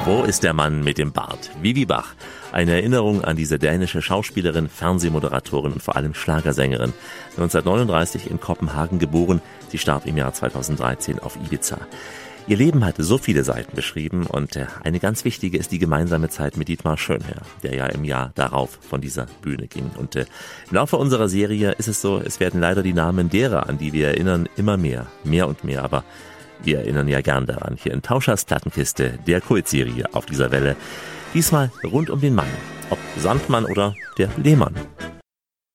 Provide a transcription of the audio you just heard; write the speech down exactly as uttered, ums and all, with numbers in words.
Wo ist der Mann mit dem Bart? Vivi Bach. Eine Erinnerung an diese dänische Schauspielerin, Fernsehmoderatorin und vor allem Schlagersängerin. neunzehnhundertneununddreißig in Kopenhagen geboren. Sie starb im Jahr zweitausenddreizehn auf Ibiza. Ihr Leben hatte so viele Seiten beschrieben und eine ganz wichtige ist die gemeinsame Zeit mit Dietmar Schönherr, der ja im Jahr darauf von dieser Bühne ging. Und äh, im Laufe unserer Serie ist es so, es werden leider die Namen derer, an die wir erinnern, immer mehr, mehr und mehr, aber wir erinnern ja gern daran, hier in Tauschers Plattenkiste, der Kultserie auf dieser Welle. Diesmal rund um den Mann, ob Sandmann oder der Lehmann.